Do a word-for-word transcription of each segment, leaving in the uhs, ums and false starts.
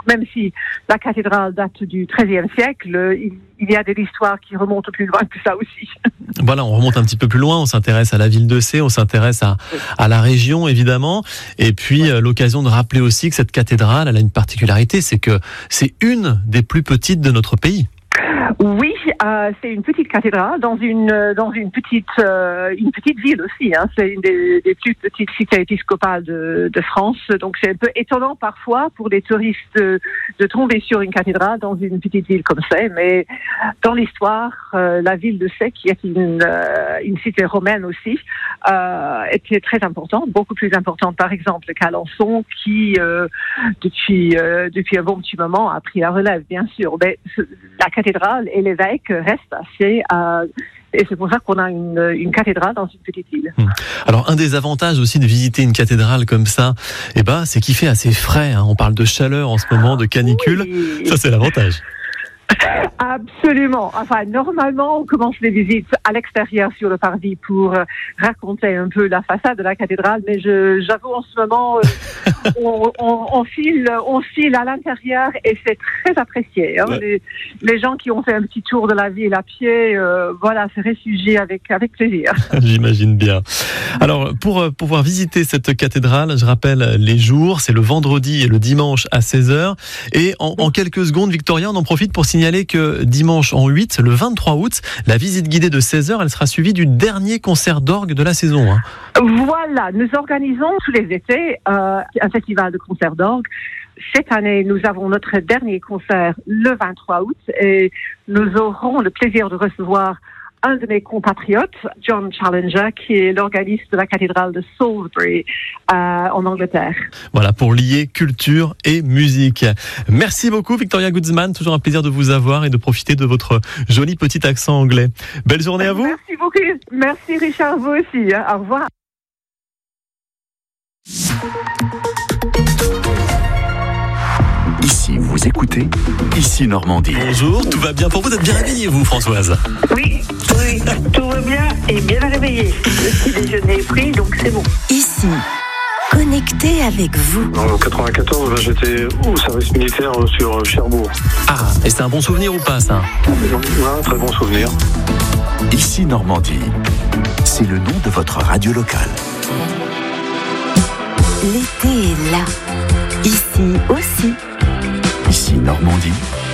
même si la cathédrale date du treizième siècle, il, il y a de l'histoire qui remonte plus loin que ça aussi. Voilà, on remonte un petit peu plus loin, on s'intéresse à la ville de Sées, on s'intéresse à, à la région évidemment, et puis ouais. euh, l'occasion de rappeler aussi que cette cathédrale, elle a une particularité, c'est que c'est une des plus petites de notre pays. Oui, euh, c'est une petite cathédrale dans une dans une petite euh, une petite ville aussi. Hein. C'est une des, des plus petites cités épiscopales de, de France. Donc c'est un peu étonnant parfois pour les touristes de, de tomber sur une cathédrale dans une petite ville comme ça. Mais dans l'histoire, euh, la ville de Sées, qui est une euh, une cité romaine aussi, euh, était très importante, beaucoup plus importante par exemple qu'Alençon, qui euh, depuis euh, depuis un bon petit moment a pris la relève, bien sûr. Mais la cathédrale et l'évêque restent assez... Euh, et c'est pour ça qu'on a une, une cathédrale dans une petite ville. Alors, un des avantages aussi de visiter une cathédrale comme ça, eh ben, c'est qu'il fait assez frais. Hein. On parle de chaleur en ce moment, de canicule. Oui. Ça, c'est l'avantage. Absolument. Enfin, normalement, on commence les visites à l'extérieur sur le parvis pour euh, raconter un peu la façade de la cathédrale, mais je, j'avoue en ce moment, euh, on, on, on file, on file à l'intérieur et c'est très apprécié. Hein. Ouais. Les, les gens qui ont fait un petit tour de la ville à pied, euh, voilà, se réfugient avec avec plaisir. J'imagine bien. Alors, pour euh, pouvoir visiter cette cathédrale, je rappelle les jours, c'est le vendredi et le dimanche à seize heures. Et en, en quelques secondes, Victoria, on en profite pour signaler que dimanche en huit, le vingt-trois août, la visite guidée de seize heures, elle sera suivie du dernier concert d'orgue de la saison. Hein. Voilà, nous organisons tous les étés euh, un festival de concerts d'orgue. Cette année, nous avons notre dernier concert le vingt-trois août et nous aurons le plaisir de recevoir un de mes compatriotes, John Challenger, qui est l'organiste de la cathédrale de Salisbury euh, en Angleterre. Voilà, pour lier culture et musique. Merci beaucoup Victoria Guzman, toujours un plaisir de vous avoir et de profiter de votre joli petit accent anglais. Belle journée à vous. Merci beaucoup. Merci Richard, vous aussi. Hein. Au revoir. Ici, vous écoutez Ici Normandie. Bonjour, tout va bien pour vous? Vous êtes bien réveillée, vous, Françoise? Oui, oui, tout va bien et bien réveillé. Le petit déjeuner est pris, donc c'est bon. Ici, connecté avec vous. En quatre-vingt-quatorze, ben, j'étais au service militaire sur Cherbourg. Ah, et c'est un bon souvenir ou pas, ça? Ouais, un très bon souvenir. Ici Normandie, c'est le nom de votre radio locale. L'été est là. Ici aussi. Ici Normandie,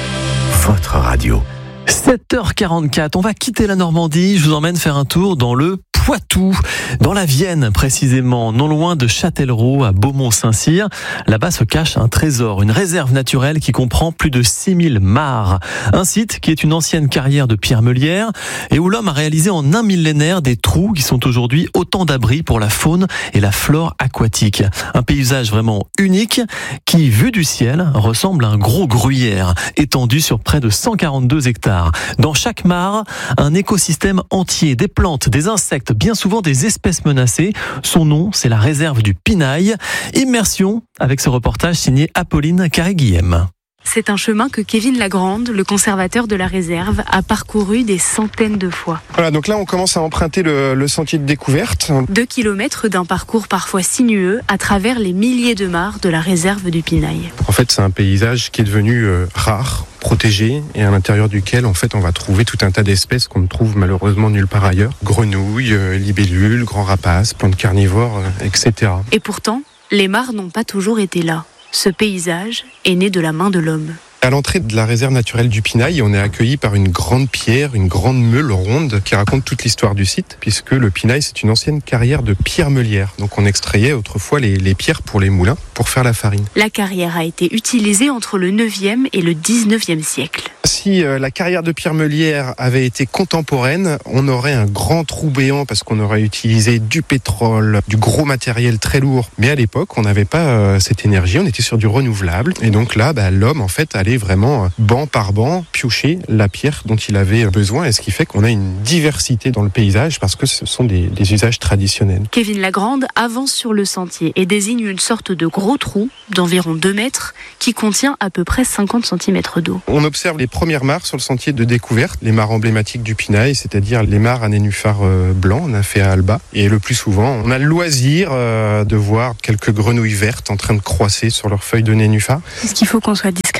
votre radio. sept heures quarante-quatre, on va quitter la Normandie, je vous emmène faire un tour dans le Poitou, dans la Vienne précisément, non loin de Châtellerault à Beaumont-Saint-Cyr. Là-bas se cache un trésor, une réserve naturelle qui comprend plus de six mille mares. Un site qui est une ancienne carrière de pierre meulière et où l'homme a réalisé en un millénaire des trous qui sont aujourd'hui autant d'abris pour la faune et la flore aquatique. Un paysage vraiment unique qui, vu du ciel, ressemble à un gros gruyère étendu sur près de cent quarante-deux hectares. Dans chaque mare, un écosystème entier, des plantes, des insectes, bien souvent des espèces menacées. Son nom, c'est la réserve du Pinail. Immersion avec ce reportage signé Apolline Carré-Guillem. C'est un chemin que Kevin Lagrande, le conservateur de la réserve, a parcouru des centaines de fois. Voilà, donc là on commence à emprunter le, le sentier de découverte. Deux kilomètres d'un parcours parfois sinueux à travers les milliers de mares de la réserve du Pinail. En fait, c'est un paysage qui est devenu euh, rare, protégé, et à l'intérieur duquel en fait on va trouver tout un tas d'espèces qu'on ne trouve malheureusement nulle part ailleurs. Grenouilles, euh, libellules, grands rapaces, plantes carnivores, euh, et cetera. Et pourtant, les mares n'ont pas toujours été là. Ce paysage est né de la main de l'homme. À l'entrée de la réserve naturelle du Pinail, on est accueilli par une grande pierre, une grande meule ronde qui raconte toute l'histoire du site, puisque le Pinail, c'est une ancienne carrière de pierre meulière. Donc on extrayait autrefois les, les pierres pour les moulins, pour faire la farine. La carrière a été utilisée entre le neuvième et le dix-neuvième siècle. Si euh, la carrière de pierre meulière avait été contemporaine, on aurait un grand trou béant parce qu'on aurait utilisé du pétrole, du gros matériel très lourd. Mais à l'époque, on n'avait pas euh, cette énergie, on était sur du renouvelable. Et donc là, bah, l'homme, en fait, allait vraiment, banc par banc, piocher la pierre dont il avait besoin. Et ce qui fait qu'on a une diversité dans le paysage parce que ce sont des, des usages traditionnels. Kevin Lagrande avance sur le sentier et désigne une sorte de gros trou d'environ deux mètres qui contient à peu près cinquante centimètres d'eau. On observe les premières mares sur le sentier de découverte, les mares emblématiques du Pinail, c'est-à-dire les mares à nénuphars blancs, Nymphaea alba. Et le plus souvent, on a le loisir euh, de voir quelques grenouilles vertes en train de croisser sur leurs feuilles de nénuphars. Est-ce qu'il faut qu'on soit discret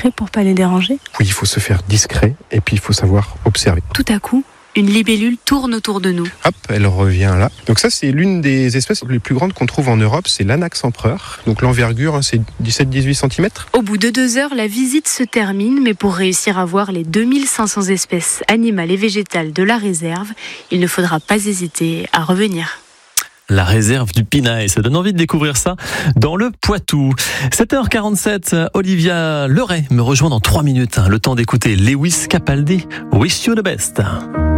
discret pour pas les déranger. Oui, il faut se faire discret et puis il faut savoir observer. Tout à coup, une libellule tourne autour de nous. Hop, elle revient là. Donc ça, c'est l'une des espèces les plus grandes qu'on trouve en Europe, c'est l'Anax empereur. Donc l'envergure, hein, c'est dix-sept à dix-huit centimètres. Au bout de deux heures, la visite se termine, mais pour réussir à voir les deux mille cinq cents espèces animales et végétales de la réserve, il ne faudra pas hésiter à revenir. La réserve du Pinail, ça donne envie de découvrir ça dans le Poitou. sept heures quarante-sept, Olivia Leray me rejoint dans trois minutes. Le temps d'écouter Lewis Capaldi, Wish You the Best.